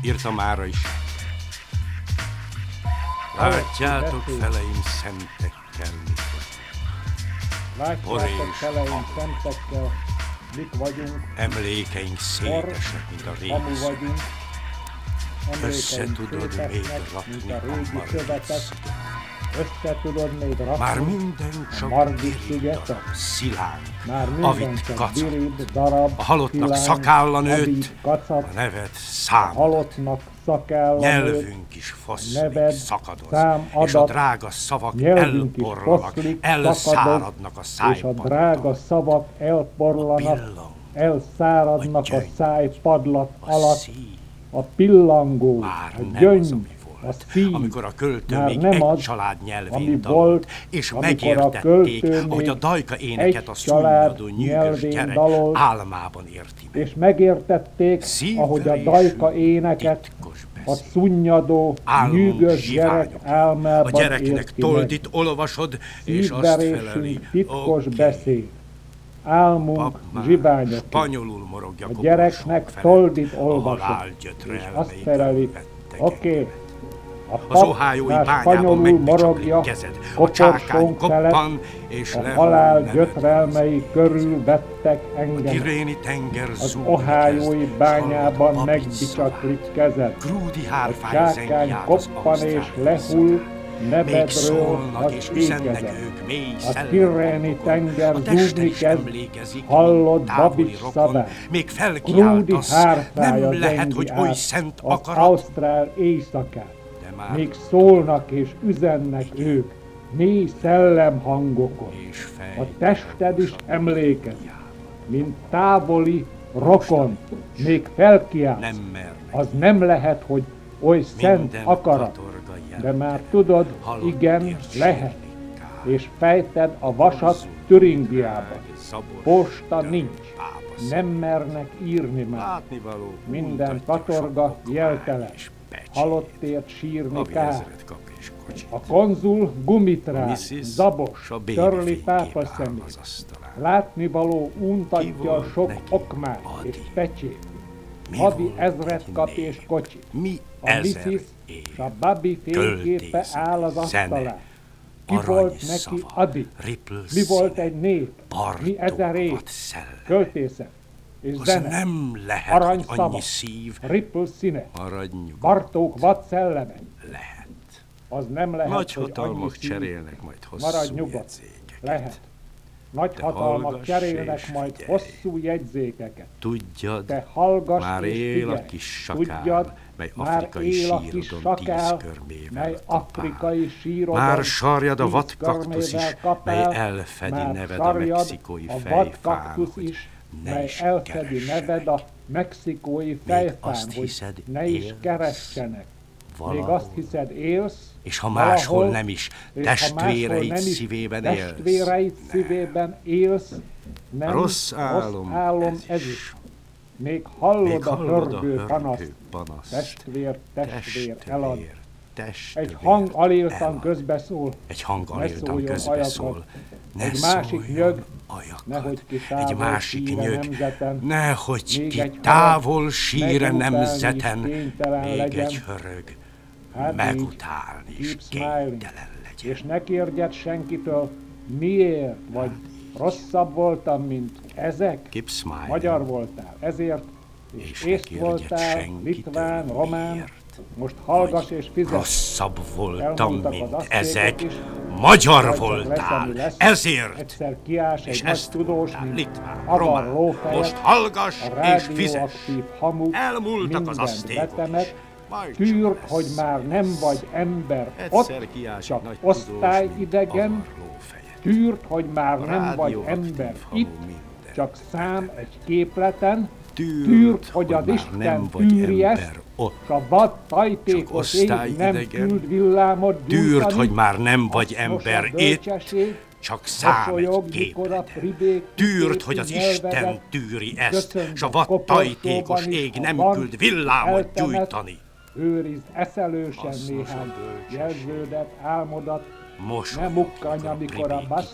írta mára is. Látjátok, feleim, szentekkel mik vagyunk. Látjátok, feleim, szentekkel mik vagyunk. Emlékeink szétesnek, mint a régi szövet. Vagyunk. Össze tudod még rakni a Margit. Össze tudod még rakni. Már minden csak Margit darab, szilánk, már minden avit csak kacag. birid, darab, A halottnak szilánk, szakálla nőtt, avit, kacag. a neved A szám. halottnak szakálla nőtt, Nyelvünk is foszlik, neved szakadoz, szám és a adat, drága szavak nyelvünk is elporlanak, foszlik, elszáradnak a és a szájpadban. drága szavak elporlanak, Pillang elszáradnak a a gyöngy, szájpadlat a alatt, szív. a pillangó, Már a nem az, gyöngy, ami a volt, szív, amikor a költő már még nem egy az, család ami nyelvén volt, dalolt, és amikor a megértették, költő ahogy a még dajka éneket egy a család szunnyadó nyűgös nyelvén gyerek dalolt, álmában érti meg. és megértették, ahogy a dajka éneket titkos a beszéd. szunnyadó, Álmunk nyűgös gyerek zsiványok. álmában A gyereknek érti meg. toldit olvasod, és azt feleli. Szívverésünk titkos Oké. beszéd. Álmunk Pap már zsiványok. spanyolul morogja A koporsók gyereknek felett, toldit ahol olvasod, álgyötre és azt elmeit feleli, vettek oké, engem. a Az pap ohájói már bányában spanyolul megbicsaklik morogja, kezed, a csákány koporsónk felett, koppan, és a lehull halál nevet. gyötrelmei körül vettek A engem. tiréni tenger Az zúgni ohájói kezd, s bányában hallod papit megbicsaklik szavát. kezed. Grúdi A hárfája zengi csákány át az koppan és Ausztrál lehull, éjszakán. Még nevedről szólnak az és üzennek ékezet. ők mély A tirreni tenger a teste zúgni is kezd, emlékezik, hallod mint távoli Babics rokon. szavát. Még Grúdi felkiáltasz, hárfája nem lehet, zengi hogy oly át szent az akarat, Ausztrál éjszakát. de már Még szólnak és üzennek ők mély szellemhangokon. és A fej. tested is emlékezik, mint távoli rokon. Még felkiáltsz. Nem mernek. Az nem lehet, hogy oly szent Minden akarat. katorga De jelentene. már tudod, Halott igen, ért lehet. sírni kár. És fejted a vasat Türingiában. Szabos, Posta török nincs. pápa Nem mernek írni már. látnivaló, Minden mutatja katorga sok okmány jeltelen. és pecsét. Halottért sírni Havi kár. ezret kap és kocsit. A konzul gumit rá, Mrs. zabos, S a bébi törli fénykép pápa áll szemét. az asztalán. Látnivaló Ki untatja volt sok neki? okmát Adi. és pecsét. Mi Havi volt ezret neki kap még? és kocsit. Mi A ezer Mrs. év? s a Babi fényképe Költészet, áll az zene, asztalán. Ki volt neki aranyszava, Adi? Ripples Mi volt színe, egy nép? Mi ezer év? Bartók szelleme. Költészet és Az zene. nem lehet, hogy Aranyszava. annyi szív, Ripple színe. maradj nyugodt, Bartók vad szelleme. lehet. Az nem lehet, Nagy hogy annyi hatalmak szív. cserélnek majd Maradj hosszú nyugodt. jegyzékeket. Lehet. Nagy Te hatalmak hallgass cserélnek és majd figyelj. hosszú jegyzékeket. Tudjad, Te hallgass már és él figyelj. a kis sakál, Tudjad, mely már afrikai él a kis sírodon sakál, 10 körmével mely kapál. afrikai sírodon Már sarjad a 10 vadkaktusz is, körmével mely kapál, elfedi már neved a sarjad mexikói a fejfán, vadkaktusz hogy is, ne mely is elfedi keressenek. neved a mexikói fejfán, azt hogy hiszed, ne is élsz keressenek. Még valahol. azt hiszed, élsz, És ha máshol valahol, nem is, és ha máshol testvéreid nem is szívében élsz. Testvéreid szívében élsz, nem Rossz álom ez is. Még hallod Még a hallod hörgő panaszt. hörgő panaszt. Testvér, elad. Testvér. Egy hang aléltan elad. közbeszól, Egy hang ne aléltan szóljon közbeszól. ajakat. Ne Egy másik szóljon nyög, ajakat. nehogy ki Egy távol másik síre nyög, nemzeten. nehogy Még ki egy távol harag, síre megutálni is nemzeten. kénytelen Még legyen. egy hörög, Hát így, megutálni is keep smiling. kénytelen legyen. És ne kérdjed senkitől, miért, vagy rosszabb voltam, mint ezek? Keep smiling. Magyar voltál, ezért, És és ne észt kérdjed voltál, senkitől, litván, román, miért. most hallgass és fizes. Rosszabb voltam, Elmondtak az mint aztékok ezek. is, Magyar majd csak voltál, lesz, ami lesz. ezért. Egyszer kiállsz És egy nagy ezt tudós, mondtál, mint litván, avar román. lófejet, Most hallgass a és fizes. rádióaktív hamu Elmúltak az mindent aztékok betemet, is. Majd csak tűrd, lesz, hogy már ami nem lesz. vagy ember Egyszer ott, kiállsz csak nagy tudós, osztályidegen, mint avarlófejet. tűrd, hogy már A nem vagy rádióaktív ember hamu itt, minden csak szám egy képleten, Tűrd, hogy az már Isten nem vagy tűri ember ezt, ott. s a vad tajtékos ég nem osztályidegen. küld villámot Tűrd, gyújtani, hogy már nem vagy azt most a ember itt, bölcsesség, csak szám egy mosolyog, mikor a képleten. pribék Tűrd, hogy az kiképi Isten nyelvedet, tűri ezt, köszönd s a a vad tajtékos koporsóban is, ég ha nem van, küld villámot eltemet, gyújtani. Őrizd eszelősen Hasznos a néhány bölcsesség. jelződet, álmodat, Most ne mukkanj, amikor a